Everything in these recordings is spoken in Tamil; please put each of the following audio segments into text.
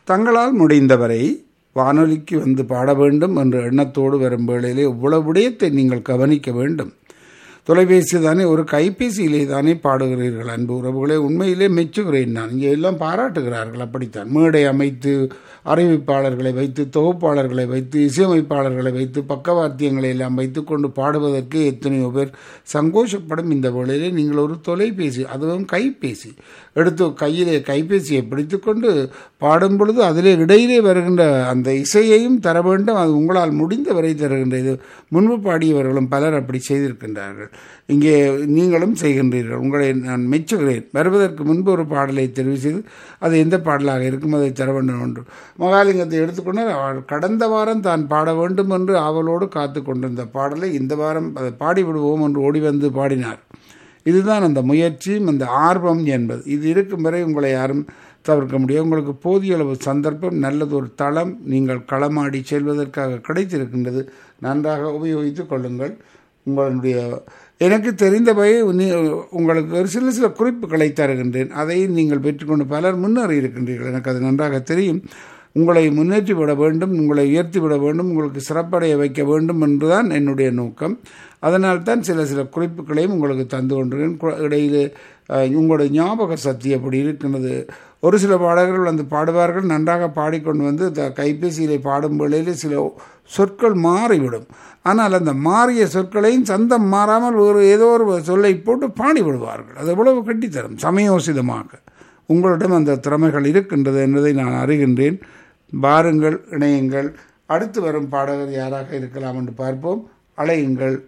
தங்களால் முடிந்தவரை வானொலிக்கு வந்து பாட வேண்டும் என்ற எண்ணத்தோடு வரும் வேளையிலே இவ்வளவு விடயத்தை நீங்கள் கவனிக்க வேண்டும். தொலைபேசி தானே, ஒரு கைபேசியிலே தானே பாடுகிறீர்கள் அன்பு உறவுகளே. உண்மையிலே மெச்சுகிறேன் நான். இங்கே எல்லாம் பாராட்டுகிறார்கள். அப்படித்தான் மேடை அமைத்து அறிவிப்பாளர்களை வைத்து, தொகுப்பாளர்களை வைத்து, இசையமைப்பாளர்களை வைத்து, பக்கவாத்தியங்களை எல்லாம் வைத்து கொண்டு பாடுவதற்கு எத்தனையோ பேர் சங்கோஷப்படும் இந்த வேளையிலே நீங்கள் ஒரு தொலைபேசி, அதுவும் கைபேசி எடுத்து கையிலே கைபேசியை பிடித்து கொண்டு பாடும் பொழுது அதிலே இடையிலே வருகின்ற அந்த இசையையும் தர வேண்டும். அது உங்களால் முடிந்தவரை தருகின்ற இது முன்பு பாடியவர்களும் பலர் அப்படி செய்திருக்கின்றார்கள். இங்கே நீங்களும் செய்கின்றீர்கள். உங்களை நான் மெச்சுகிறேன். வருவதற்கு முன்பு ஒரு பாடலை தெரிவு செய்து அது எந்த பாடலாக இருக்கும் அதை தர வேண்டும் என்று மகாலிங்கத்தை எடுத்துக்கொண்டு கடந்த வாரம் தான் பாட வேண்டும் என்று அவளோடு காத்து கொண்டிருந்த பாடலை இந்த வாரம் அதை பாடிவிடுவோம் என்று ஓடி வந்து பாடினார். இதுதான் அந்த முயற்சியும் அந்த ஆர்வம் என்பது. இது இருக்கும் வரை உங்களை யாரும் தவிர்க்க முடியும். உங்களுக்கு போதிய அளவு சந்தர்ப்பம், நல்லது ஒரு தளம் நீங்கள் களமாடி செல்வதற்காக கிடைத்திருக்கின்றது. நன்றாக உபயோகித்து கொள்ளுங்கள். உங்களுடைய எனக்கு தெரிந்தவை உங்களுக்கு ஒரு சில குறிப்புகளை தருகின்றேன். அதையும் நீங்கள் பெற்றுக்கொண்டு பலர் முன்னேறி இருக்கின்றீர்கள். எனக்கு அது நன்றாக தெரியும். உங்களை முன்னேற்றி விட வேண்டும், உங்களை உயர்த்தி விட வேண்டும், உங்களுக்கு சிறப்படைய வைக்க வேண்டும் என்றுதான் என்னுடைய நோக்கம். அதனால்தான் சில குறிப்புகளையும் உங்களுக்கு தந்து கொண்டிருக்கேன். இடையிலே உங்களுடைய ஞாபக சக்தி அப்படி இருக்கின்றது. ஒரு சில பாடகர்கள் வந்து பாடுவார்கள், நன்றாக பாடிக்கொண்டு வந்து கைபேசியிலே பாடும் வேளையிலே சில சொற்கள் மாறிவிடும். ஆனால் அந்த மாறிய சொற்களையும் சந்தம் மாறாமல் ஒரு ஏதோ ஒரு சொல்லை போட்டு பாடிவிடுவார்கள். அது எவ்வளவு கட்டித்தரும் சமயோசிதமாக. உங்களிடம் அந்த திறமைகள் இருக்கின்றது என்பதை நான் அறிகின்றேன். பாருங்கள், இணையுங்கள். அடுத்து வரும் பாடகர் யாராக இருக்கலாம் என்று பார்ப்போம். அழையுங்கள்.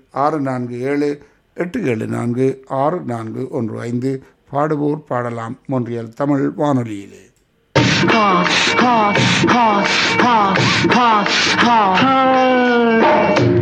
6478746415. பாடுவோர் பாடலாம். Montreal Tamil வானொலியிலே. Ha ha ha ha ha ha.